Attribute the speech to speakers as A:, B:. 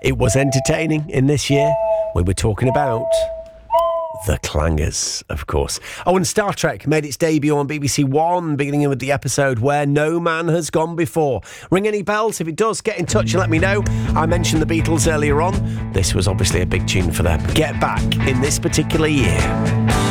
A: It was entertaining in this year. We were talking about the Clangers, of course. Oh, and Star Trek made its debut on BBC One, beginning with the episode Where No Man Has Gone Before. Ring any bells? If it does, get in touch and let me know. I mentioned the Beatles earlier on. This was obviously a big tune for them. Get Back in this particular year.